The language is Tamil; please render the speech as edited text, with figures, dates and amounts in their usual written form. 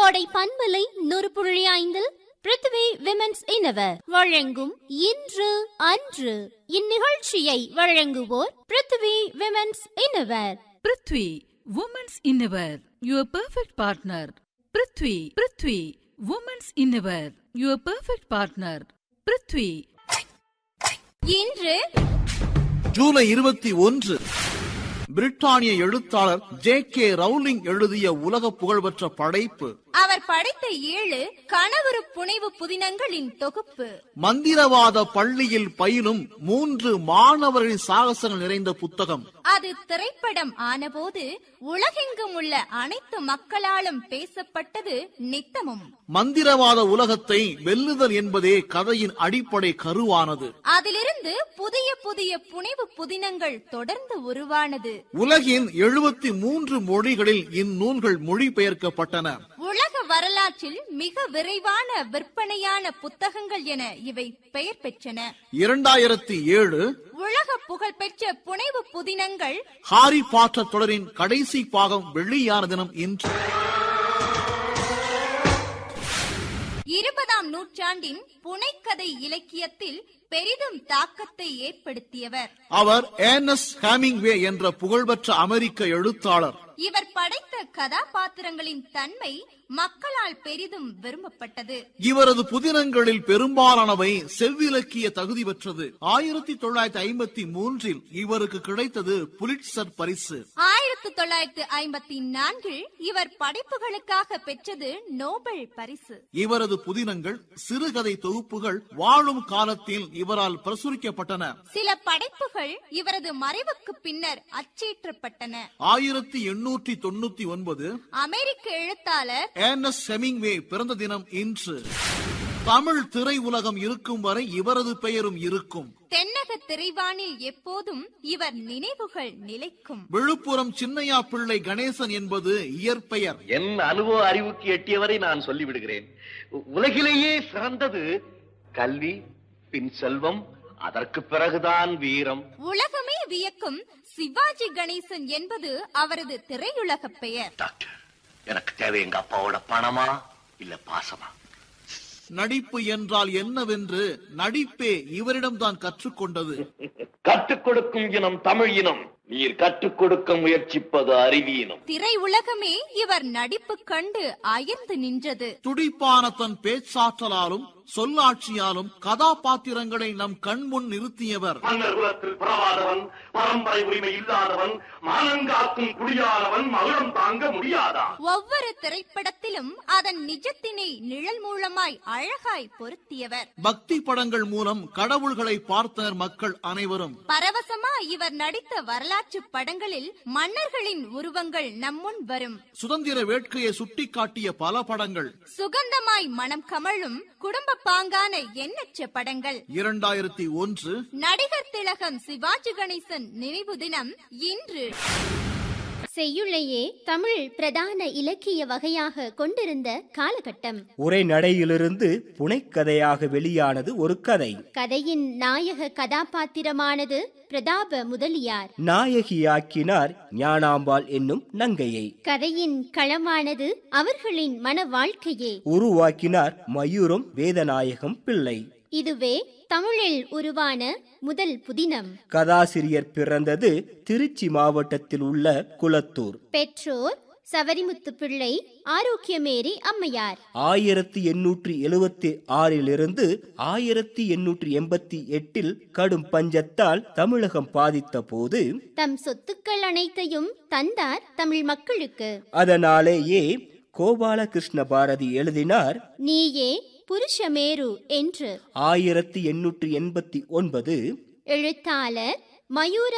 கோடை பண்பலை 100.5 பிருத்வி விமென்ஸ் இன்னவர் வழங்கும் இன்று அன்று. இந்நிகழ்ச்சியை வழங்குவோர் Prithvi women's இன்னவர். Prithvi women's இன்னவர், your perfect partner. Prithvi women's இன்னவர், your perfect partner. Prithvi. இன்று ஜூலை 21 பிரிட்டானிய எழுத்தாளர் J.K. ரவுலிங் எழுதிய உலக புகழ்பெற்ற படைப்பு. அவர் படைத்த 7 கனவுறு புனைவு புதினங்களின் தொகுப்பு. மந்திரவாத பள்ளியில் பயிலும் 3 மாணவர்களின் சாகசங்கள் நிறைந்த புத்தகம். அது திரைப்படம் ஆனபோது உலகெங்கும் உள்ள அனைத்து மக்களாலும் பேசப்பட்டது நித்தமும். மந்திரவாத உலகத்தை வெல்லுதல் என்பதே கதையின் அடிப்படை கருவானது. அதிலிருந்து புதிய புதிய புனைவு புதினங்கள் தொடர்ந்து உருவானது. உலகின் 73 மொழிகளில் இந்நூல்கள் மொழிபெயர்க்கப்பட்டன. உலக வரலாற்றில் மிக விரைவான விற்பனையான புத்தகங்கள் என இவை பெயர் பெற்றன. 2007 உலக புகழ்பெற்ற புனைவு புதினங்கள். ஹாரி பாட்டர் தொடரின் கடைசி பாகம் வெளியான தினம் இன்று. 20ஆம் நூற்றாண்டின் புனைக்கதை இலக்கியத்தில் பெரிதும் தாக்கத்தை ஏற்படுத்தியவர். அவர் ஏர்னஸ்ட் ஹெமிங்வே என்ற புகழ்பெற்ற அமெரிக்க எழுத்தாளர். இவர் படைத்த கதாபாத்திரங்களின் தன்மை மக்களால் பெரிதும் விரும்பப்பட்டது. இவரது புதினங்களில் பெரும்பாலானவை செவ்விலக்கிய தகுதி பெற்றது. 1953 இவருக்கு கிடைத்தது புலிட்சர் பரிசு. 1954 இவர் படைப்புகளுக்காக பெற்றது நோபல் பரிசு. இவரது புதினங்கள் சிறுகதை தொகுப்புகள் வாழும் காலத்தில் இவரால் பிரசுரிக்கப்பட்டன. சில படைப்புகள் இவரது மறைவுக்கு பின்னர் அச்சேற்றப்பட்டன. 1899 அமெரிக்க எழுத்தாளர் ஏர்னஸ்ட் ஹெமிங்வே பிறந்த தினம் இன்று. தமிழ் திரை உலகம் இருக்கும் வரை இவரது பெயரும் இருக்கும். தென்னக திரைவானில் எப்போதும் இவர் நினைவுகள் நிலைக்கும். விழுப்புரம் சின்னையா பிள்ளை கணேசன் என்பது இயற்பெயர். என் அனுபவ அறிவுக்கு எட்டியவரை நான் சொல்லிவிடுகிறேன். உலகிலேயே சிறந்தது கல்வி, பின் செல்வம், அதற்கு பிறகுதான் வீரம். உலகமே வியக்கும் சிவாஜி கணேசன் என்பது அவரது திரையுலக பெயர். டாக்டர், எனக்கு தேவை எங்க அப்பாவோட பணமா இல்ல பாசமா? நடிப்பு என்றால் என்னவென்று நடிப்பே இவரிடம்தான் கற்றுக்கொண்டது. கற்றுக் கொடுக்கும் இனம் தமிழ் இனம். நீர் கற்றுக் கொடுக்க முயற்சிப்பது அறிவியினம். திரை உலகமே இவர் நடிப்பு கண்டு அயர்ந்து நின்றது. துடிப்பான தன் பேச்சாற்றலாலும் சொல்லாட்சியாலும் கதாபாத்திரங்களை நம் கண்முன் நிறுத்தியவர். மன்னர் குலத்தில் பிறவாதவன், பரம்பரை உரிமை இல்லாதவன், மானங்காக்கும் குடியானவன் மகுடம் தாங்க முடியாதா? ஒவ்வொரு திரைப்படத்திலும் அதன் நிஜத்தினை நிழல் மூலமாய் அழகாய் பொருத்தியவர். பக்தி படங்கள் மூலம் கடவுள்களை பார்த்தனர் மக்கள் அனைவரும். பரவசமா இவர் நடித்த வரலாற்று படங்களில் மன்னர்களின் உருவங்கள் நம்முன் வரும். சுதந்திர வேட்கையை சுட்டிக்காட்டிய பல படங்கள். சுகந்தமாய் மனம் கமழும் குடும்ப பாங்கான எண்ணற்ற படங்கள். 2001 நடிகர் திலகம் சிவாஜி கணேசன் நினைவு தினம் இன்று. செய்யுளையே தமிழ் பிரதான இலக்கிய வகையாக கொண்டிருந்த காலகட்டம். உரைநடையிலிருந்து புனைக்கதையாக வெளியானது ஒரு கதை. கதையின் நாயக கதாபாத்திரமானது பிரதாப முதலியார். நாயகியாக்கினார் ஞானாம்பாள் என்னும் நங்கையை. கதையின் களமானது அவர்களின் மன வாழ்க்கையே. உருவாக்கினார் மயூரம் வேதநாயகம் பிள்ளை. இதுவே தமிழில் உருவான முதல் புதினம். கதாசிரியர் பிறந்தது திருச்சி மாவட்டத்தில் உள்ள குளத்தூர். பெற்றோர் சவரிமுத்து பிள்ளை, ஆரோக்கியமேரி அம்மையார். 1876 1888 கடும் பஞ்சத்தால் தமிழகம் பாதித்த போது தம் சொத்துக்கள் அனைத்தையும் தந்தார் தமிழ் மக்களுக்கு. அதனாலேயே கோபாலகிருஷ்ண பாரதி எழுதினார் நீயே புருஷமேரு என்று. 1889 எழுத்தாளர் மயூர